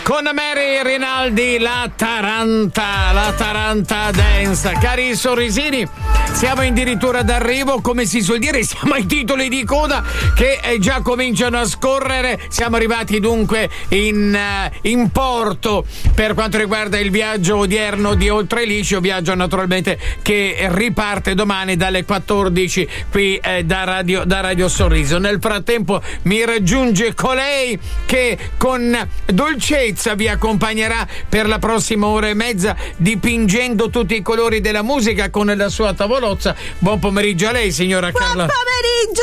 Con Mary Rinaldi, la Taranta Dance. Cari sorrisini, siamo addirittura d'arrivo, come si suol dire, siamo ai titoli di coda che già cominciano a scorrere. Siamo arrivati dunque in porto per quanto riguarda il viaggio odierno di Oltreliscio, viaggio naturalmente che riparte domani dalle 14 qui da Radio Sorriso. Nel frattempo mi raggiunge colei che con dolcezza vi accompagnerà per la prossima ora e mezza, dipingendo tutti i colori della musica con la sua tavolozza. Buon pomeriggio a lei, signora Carla. Buon pomeriggio,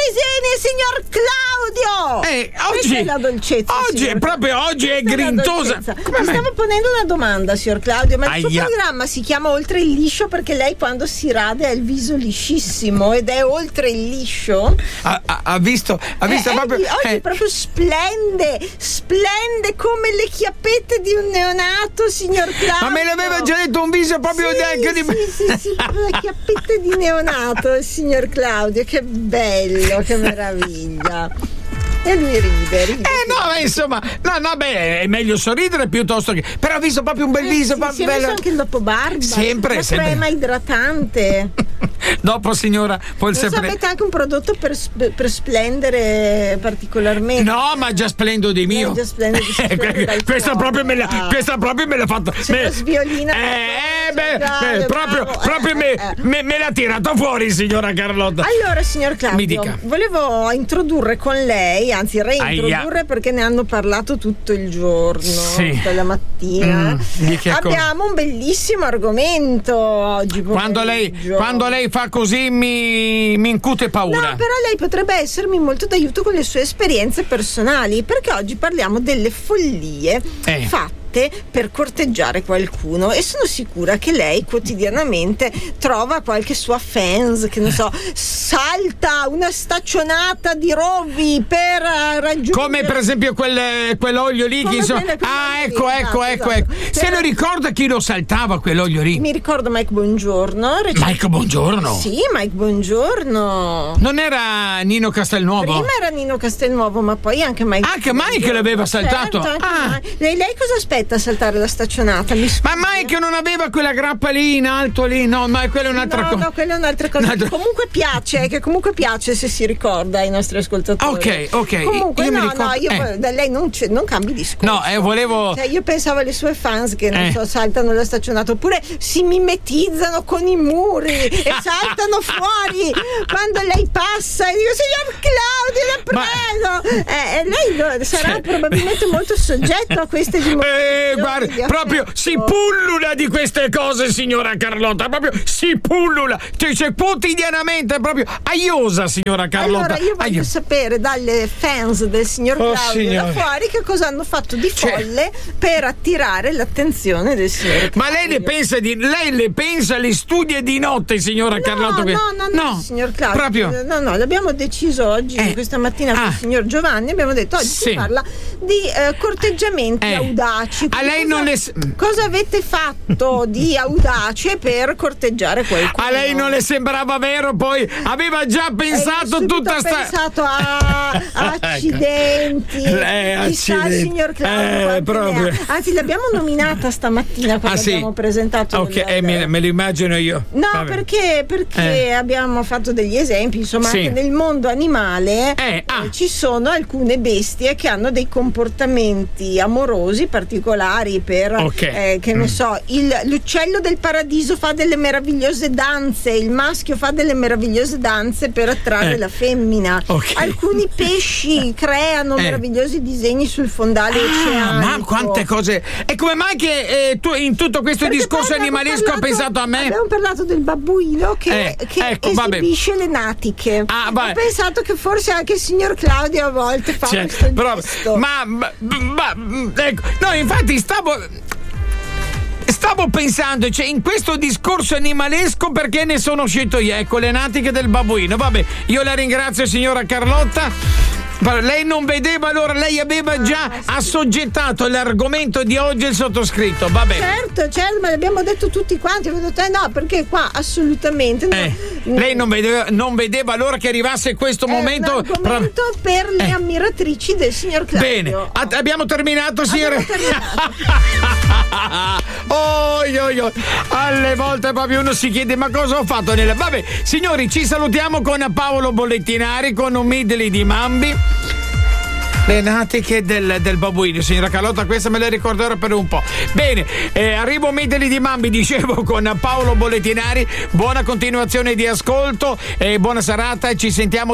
sorrisini, signor Claudio. Oggi è la dolcezza. Oggi è grintosa. Mi stavo ponendo una domanda, signor Claudio, ma il suo programma si chiama Oltre il liscio perché lei quando si rade ha il viso liscissimo ed è oltre il liscio? Ha visto proprio oggi proprio splende come le chiappette di un neonato, signor Claudio. Ma me l'aveva già detto, un viso proprio sì, proprio le chiappette di neonato, signor Claudio, che bello, che meraviglia. E lui ride. È meglio sorridere piuttosto che. Però ha visto proprio un bel viso. Si è messo anche il dopobarba. Sempre. Crema idratante. Dopo, signora, poi avete anche un prodotto per splendere particolarmente. No, ma già splendo di mio. Questa proprio me l'ha fatta. Sviolina. Proprio me l'ha tirato fuori, signora Carlotta. Allora, signor Claudio, mi dica. Volevo introdurre con lei, anzi reintrodurre, perché ne hanno parlato tutto il giorno, tutta la mattina. Abbiamo un bellissimo argomento oggi. Quando lei fa così mi incute paura. No, però lei potrebbe essermi molto d'aiuto con le sue esperienze personali, perché oggi parliamo delle follie fatte per corteggiare qualcuno, e sono sicura che lei quotidianamente trova qualche sua fans che, non so, salta una staccionata di rovi per raggiungere, come per esempio quell'olio lì che insomma. Ecco. Se lo ricorda chi lo saltava quell'olio lì? Mi ricordo Mike Bongiorno. Mike Bongiorno? Sì, Mike Bongiorno. Non era Nino Castelnuovo? Prima era Nino Castelnuovo, ma poi anche Mike. Anche Mike l'aveva saltato. Certo, lei cosa aspetta a saltare la staccionata? Ma Mike non aveva quella grappa lì in alto lì? No, ma quella è un'altra cosa. No, quella è un'altra cosa. Comunque piace se si ricorda ai nostri ascoltatori. Ok. Comunque da lei non cambi discorso. No, volevo. Io pensavo alle sue fans che non so, saltano la staccionata oppure si mimetizzano con i muri e saltano fuori quando lei passa e dico: signor Claudio, la prego. Lei sarà probabilmente molto soggetto a queste dimostrazioni. Guarda, proprio si pullula di queste cose, signora Carlotta, proprio si pullula, cioè quotidianamente, proprio aiosa, signora Carlotta. Allora io voglio sapere dalle fans del signor Claudio da fuori che cosa hanno fatto di folle per attirare l'attenzione del signor Claudio. Ma lei le pensa, le studia di notte, signora Carlotta? No, signor Claudio. Proprio? No, l'abbiamo deciso oggi, questa mattina con il signor Giovanni, abbiamo detto oggi si parla di corteggiamenti audaci. A lei cosa avete fatto di audace per corteggiare qualcuno? A lei non le sembrava vero? Poi aveva già pensato pensato a accidenti. Chissà il signor Claudio anzi l'abbiamo nominata stamattina quando abbiamo presentato me lo immagino io. No, perché abbiamo fatto degli esempi, insomma, anche nel mondo animale ci sono alcune bestie che hanno dei comportamenti amorosi particolari per che ne so, l'uccello del paradiso fa delle meravigliose danze, il maschio fa delle meravigliose danze per attrarre la femmina. Alcuni pesci creano meravigliosi disegni sul fondale oceanico. Ma quante cose! E come mai che tu in tutto questo discorso animalesco hai pensato a me? Abbiamo parlato del babbuino che esibisce le natiche. Ho pensato che forse anche il signor Claudio a volte fa questo gesto. No, infatti stavo pensando, in questo discorso animalesco, perché ne sono uscito io? Ecco, le natiche del babbuino. Vabbè, io la ringrazio, signora Carlotta. Lei non vedeva, allora lei aveva già assoggettato l'argomento di oggi il sottoscritto, va bene. Certo, ma l'abbiamo detto tutti quanti, no, perché qua assolutamente lei non vedeva allora che arrivasse questo momento. Un argomento per le ammiratrici del signor Claudio. Bene, abbiamo terminato, signore. Alle volte proprio uno si chiede ma cosa ho fatto vabbè, signori, ci salutiamo con Paolo Bollettinari con un medley di Mambi. Le natiche del babuino, signora Carlotta, questa me la ricorderò per un po'. Bene, arrivo a medley di Mambi, dicevo, con Paolo Bollettinari. Buona continuazione di ascolto e buona serata, ci sentiamo